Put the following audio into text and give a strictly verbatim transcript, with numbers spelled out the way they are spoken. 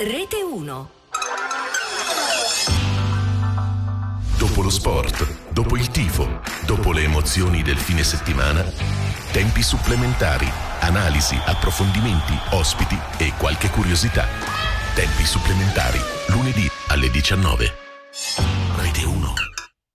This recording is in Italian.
Rete uno. Dopo lo sport, dopo il tifo, dopo le emozioni del fine settimana, tempi supplementari, analisi, approfondimenti, ospiti e qualche curiosità. Tempi supplementari, lunedì alle diciannove.